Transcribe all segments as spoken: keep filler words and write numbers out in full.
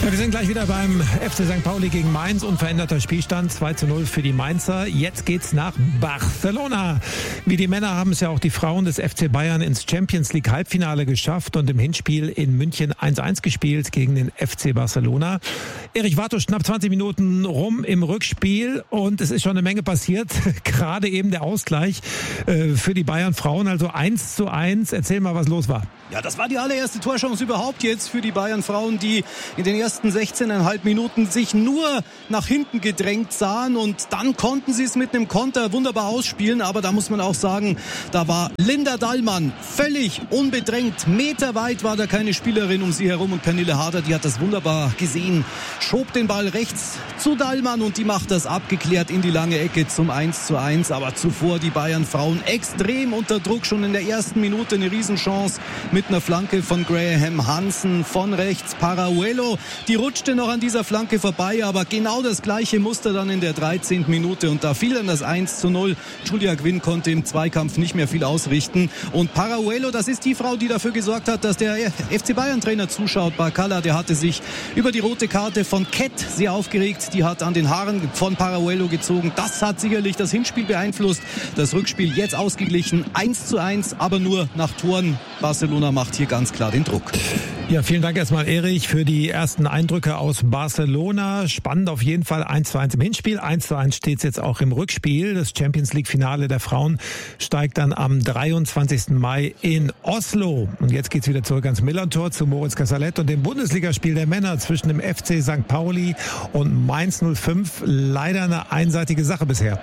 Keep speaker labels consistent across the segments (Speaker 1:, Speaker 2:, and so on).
Speaker 1: Ja, wir sind gleich wieder beim F C Sankt Pauli gegen Mainz. Unveränderter Spielstand zwei zu null für die Mainzer. Jetzt geht's nach Barcelona. Wie die Männer haben es ja auch die Frauen des F C Bayern ins Champions League Halbfinale geschafft und im Hinspiel in München eins eins gespielt gegen den F C Barcelona. Erich Wartusch, knapp zwanzig Minuten rum im Rückspiel und es ist schon eine Menge passiert. Gerade eben der Ausgleich äh, für die Bayern Frauen, also eins zu eins. Erzähl mal, was los war.
Speaker 2: Ja, das war die allererste Torchance überhaupt jetzt für die Bayern-Frauen, die in den ersten sechzehneinhalb Minuten sich nur nach hinten gedrängt sahen und dann konnten sie es mit einem Konter wunderbar ausspielen, aber da muss man auch sagen, da war Linda Dallmann völlig unbedrängt, meterweit war da keine Spielerin um sie herum und Pernille Harder, die hat das wunderbar gesehen, schob den Ball rechts zu Dallmann und die macht das abgeklärt in die lange Ecke zum eins zu eins, aber zuvor die Bayern-Frauen extrem unter Druck, schon in der ersten Minute eine Riesenchance mit einer Flanke von Graham Hansen von rechts. Parahuelo, die rutschte noch an dieser Flanke vorbei, aber genau das gleiche Muster dann in der dreizehnten Minute und da fiel dann das eins zu null. Julia Gwynn konnte im Zweikampf nicht mehr viel ausrichten und Parahuelo, das ist die Frau, die dafür gesorgt hat, dass der F C Bayern-Trainer zuschaut. Barcala, der hatte sich über die rote Karte von Kett sehr aufgeregt, die hat an den Haaren von Parahuelo gezogen. Das hat sicherlich das Hinspiel beeinflusst. Das Rückspiel jetzt ausgeglichen, eins zu eins, aber nur nach Toren. Barcelona macht hier ganz klar den Druck.
Speaker 1: Ja, vielen Dank erstmal, Erich, für die ersten Eindrücke aus Barcelona. Spannend auf jeden Fall, eins zu eins im Hinspiel, eins zu eins steht es jetzt auch im Rückspiel. Das Champions League Finale der Frauen steigt dann am dreiundzwanzigsten Mai in Oslo. Und jetzt geht's wieder zurück ans Millerntor zu Moritz Casalet und dem Bundesligaspiel der Männer zwischen dem F C Sankt Pauli und Mainz null fünf. Leider eine einseitige Sache bisher.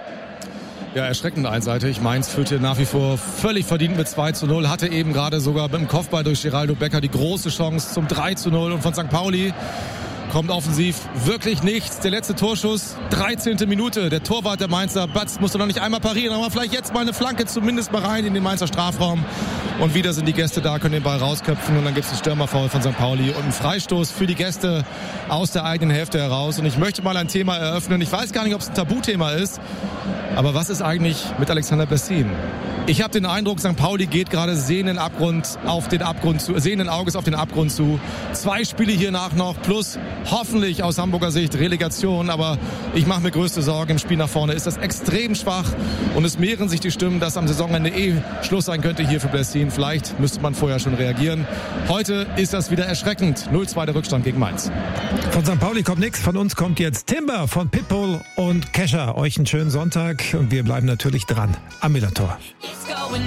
Speaker 3: Ja, erschreckend einseitig. Mainz führte nach wie vor völlig verdient mit zwei zu null. Hatte eben gerade sogar mit dem Kopfball durch Geraldo Becker die große Chance zum drei zu null. Und von Sankt Pauli kommt offensiv wirklich nichts. Der letzte Torschuss, dreizehnte Minute. Der Torwart der Mainzer, Batz, musste noch nicht einmal parieren, aber vielleicht jetzt mal eine Flanke zumindest mal rein in den Mainzer Strafraum. Und wieder sind die Gäste da, können den Ball rausköpfen und dann gibt es einen Stürmerfoul von Sankt Pauli und einen Freistoß für die Gäste aus der eigenen Hälfte heraus. Und ich möchte mal ein Thema eröffnen. Ich weiß gar nicht, ob es ein Tabuthema ist, aber was ist eigentlich mit Alexander Bessin? Ich habe den Eindruck, Sankt Pauli geht gerade sehenden Abgrund auf den Abgrund zu, sehenden Auges auf den Abgrund zu. Zwei Spiele hiernach noch plus hoffentlich aus Hamburger Sicht Relegation, aber ich mache mir größte Sorgen im Spiel nach vorne. Ist das extrem schwach und es mehren sich die Stimmen, dass am Saisonende eh Schluss sein könnte hier für Bessin. Vielleicht müsste man vorher schon reagieren. Heute ist das wieder erschreckend. null zu zwei der Rückstand gegen Mainz.
Speaker 1: Von Sankt Pauli kommt nichts. Von uns kommt jetzt Timber von Pitbull und Kescher. Euch einen schönen Sonntag und wir bleiben natürlich dran am Millertor.